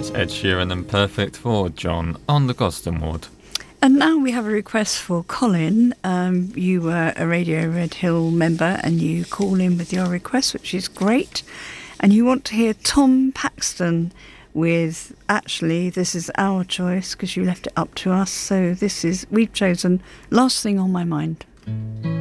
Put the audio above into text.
That's Ed Sheeran and Perfect for John on the Gosden Ward. And now we have a request for Colin. You were a Radio Red Hill member and you call in with your request, which is great. And you want to hear Tom Paxton with, actually, this is our choice because you left it up to us. So we've chosen Last Thing on My Mind.